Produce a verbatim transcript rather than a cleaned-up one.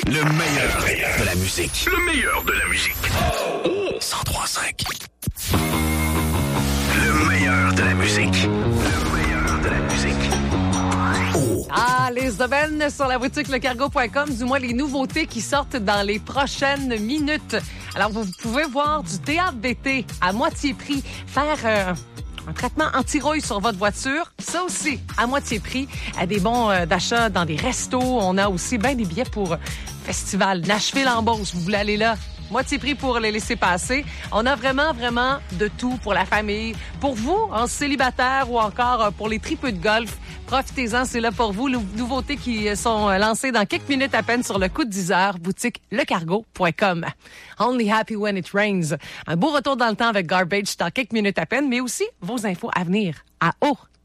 Le meilleur de la musique. Le meilleur de la musique. cent trois cinq. Le meilleur de la musique. Le meilleur de la musique. Oh. Ah, les semaines sur la boutique lecargo point com, du moins les nouveautés qui sortent dans les prochaines minutes. Alors, vous pouvez voir du théâtre d'été à moitié prix, faire euh, un traitement anti-rouille sur votre voiture, ça aussi, à moitié prix, à des bons euh, d'achat dans des restos. On a aussi bien des billets pour euh, festival Nashville en Beauce. Vous voulez aller là? Moitié prix pour les laisser passer. On a vraiment, vraiment de tout pour la famille. Pour vous, en célibataire ou encore pour les tripeux de golf, profitez-en, c'est là pour vous. Les nouveautés qui sont lancées dans quelques minutes à peine sur le coup de dix heures, boutique lecargo point com. Only happy when it rains. Un beau retour dans le temps avec Garbage dans quelques minutes à peine, mais aussi vos infos à venir à haut